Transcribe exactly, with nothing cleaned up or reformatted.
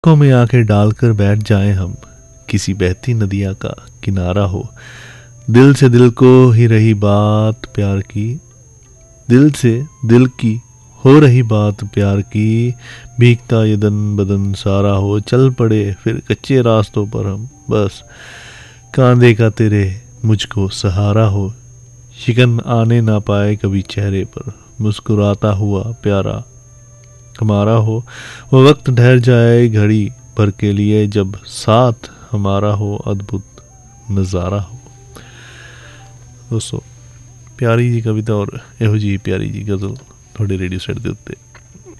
आंखों में आंखें डालकर बैठ जाएं हम, किसी बहती नदिया का किनारा हो। दिल से दिल को ही रही बात प्यार की, दिल से दिल की हो रही बात प्यार की। भीगता ये दन बदन सारा हो, चल पड़े फिर कच्चे रास्तों पर हम। बस कांधे का तेरे मुझको सहारा हो, शिकन आने ना पाए कभी चेहरे पर। मुस्कुराता हुआ प्यारा हमारा हो, वो वक्त ठहर जाए घड़ी भर के लिए, जब साथ हमारा हो अद्भुत नज़ारा हो। दोस्तों, प्यारी जी कविता और एहो जी प्यारी जी गज़ल थोड़े रेडियो सेट दे उत्ते